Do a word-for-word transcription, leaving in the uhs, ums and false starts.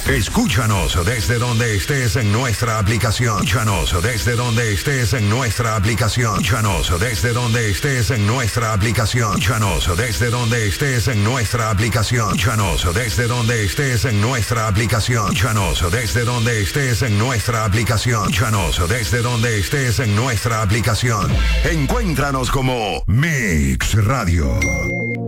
Escúchanos desde donde estés en nuestra aplicación. Escúchanos desde donde estés en nuestra aplicación. Escúchanos desde donde estés en nuestra aplicación. Escúchanos desde donde estés en nuestra aplicación. Escúchanos desde donde estés en nuestra aplicación. Escúchanos desde donde estés en nuestra aplicación. Escúchanos desde donde estés en nuestra aplicación. Encuéntranos como Mix Radio.